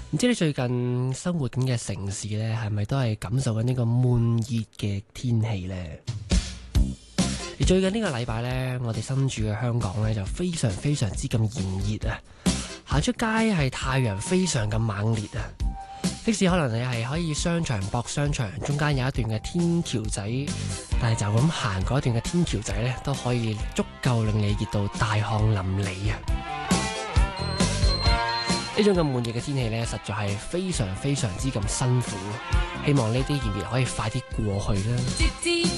唔知你最近生活緊嘅城市呢，係咪都係感受緊呢個悶熱嘅天氣呢？而最近呢個禮拜呢，我哋身處嘅香港呢，就非常非常之咁炎熱啊！行出街係太陽非常咁猛烈啊！即使可能你係可以商場駁商場，中間有一段嘅天橋仔，但係就咁行嗰一段嘅天橋仔呢，都可以足夠令你熱到大汗淋漓啊！呢種咁悶熱嘅天氣呢，實在係非常非常之咁辛苦。希望呢啲炎熱可以快啲過去啦。